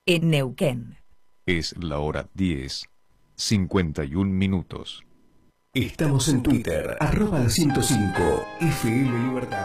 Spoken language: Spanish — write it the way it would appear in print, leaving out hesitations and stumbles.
en Neuquén. Es la hora 10:51. Estamos en Twitter, @105 FM Libertad.